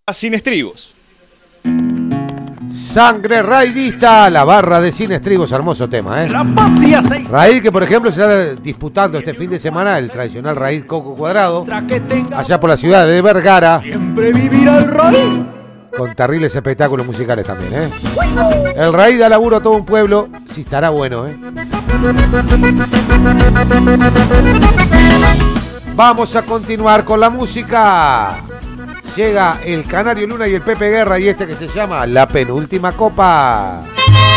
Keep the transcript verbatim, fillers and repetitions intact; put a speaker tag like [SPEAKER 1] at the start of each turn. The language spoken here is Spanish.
[SPEAKER 1] Sin estribos.
[SPEAKER 2] Sangre raidista, la barra de Sin Estribos, hermoso tema, ¿eh? Raid que, por ejemplo, se está disputando este fin de semana el tradicional Raid Coco Cuadrado, allá por la ciudad de Vergara, con terribles espectáculos musicales también, ¿eh? El Raid da laburo a todo un pueblo, sí estará bueno, ¿eh? Vamos a continuar con la música. Llega el Canario Luna y el Pepe Guerra y este que se llama La Penúltima Copa.